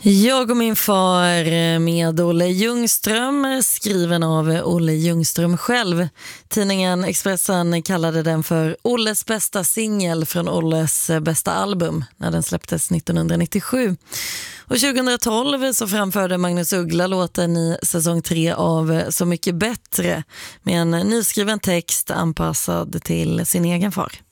Jag och min far med Olle Ljungström, skriven av Olle Ljungström själv. Tidningen Expressen kallade den för Olles bästa singel från Olles bästa album när den släpptes 1997. Och 2012 så framförde Magnus Uggla låten i säsong 3 av Så mycket bättre med en nyskriven text anpassad till sin egen far.